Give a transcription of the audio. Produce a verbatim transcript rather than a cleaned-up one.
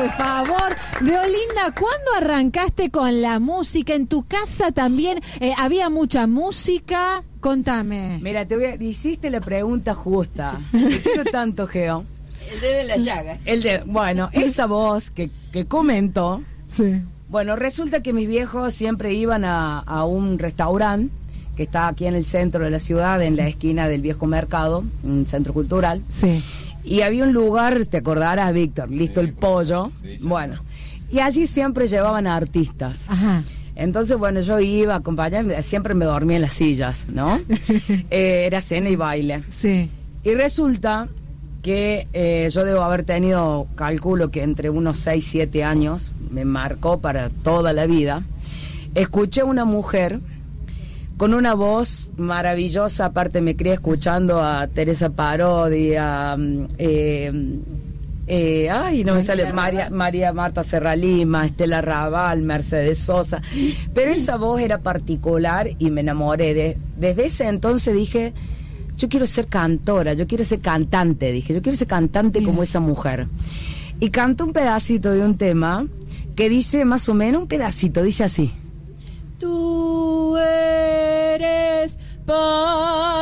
por favor. Deolinda, ¿cuándo arrancaste con la música? ¿En tu casa también eh, había mucha música? Contame. Mira, te voy a, hiciste la pregunta justa. Te quiero tanto, Geo. El dedo en la llaga. El de, bueno, esa voz que, que comentó. Sí. Bueno, resulta que mis viejos siempre iban a, a un restaurante que está aquí en el centro de la ciudad, en la esquina del viejo mercado, un centro cultural. Sí. Y había un lugar, te acordarás, Víctor, listo el pollo. Sí, sí. Bueno, y allí siempre llevaban a artistas. Ajá. Entonces, bueno, yo iba a acompañar, siempre me dormía en las sillas, ¿no? eh, era cena y baile. Sí. Y resulta que eh, yo debo haber tenido, calculo que entre unos seis, siete años, me marcó para toda la vida. Escuché una mujer con una voz maravillosa, aparte me crié escuchando a Teresa Parodi, a... Eh, eh, ay, no me sale, María, María Marta Serralima, Estela Raval, Mercedes Sosa, pero esa voz era particular y me enamoré. De, desde ese entonces dije, yo quiero ser cantora, yo quiero ser cantante, dije, yo quiero ser cantante Mira. como esa mujer. Y canto un pedacito de un tema que dice más o menos, un pedacito, dice así. Tú eres para